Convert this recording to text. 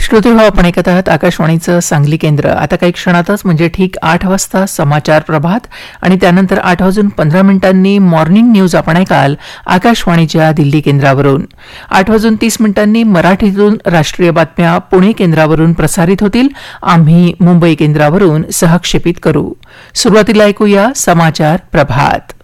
श्रोते हो, आपण ऐकत आहात आकाशवाणीचं सांगली केंद्र. आता काही क्षणातच म्हणजे ठीक 8 वाजता समाचार प्रभात आणि त्यानंतर 8:15 मॉर्निंग न्यूज आपण ऐकाल आकाशवाणीच्या दिल्ली केंद्रावरून. 8:30 मराठीतून राष्ट्रीय बातम्या पुणे केंद्रावरून प्रसारित होतील. आम्ही मुंबई केंद्रावरून सहक्षेपित करू. सुरुवातीला ऐकूया समाचार प्रभात.